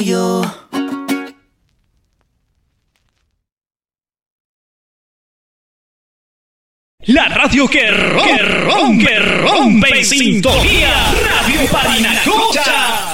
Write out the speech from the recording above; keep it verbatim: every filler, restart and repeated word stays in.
Yo. La radio que rompe, rompe, rompe en sintonía. Radio Parinacocha.